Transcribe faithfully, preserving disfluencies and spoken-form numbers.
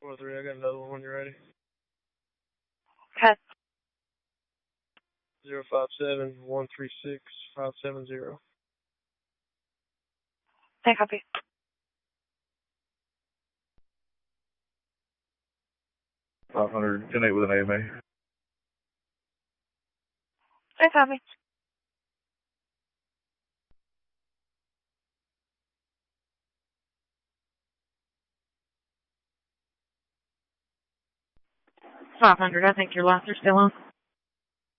four three, I got another one when you're ready. Okay. zero five seven, one three six, five seven zero. Okay, copy. five hundred, ten eight with an A M A. Okay, copy. five hundred, I think your lights are still on.